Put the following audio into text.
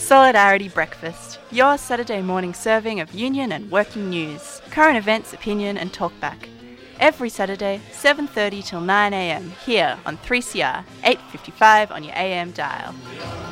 Solidarity Breakfast, your Saturday morning serving of union and working news, current events, opinion and talkback. Every Saturday, 7:30 till 9am, here on 3CR, 855 on your AM dial.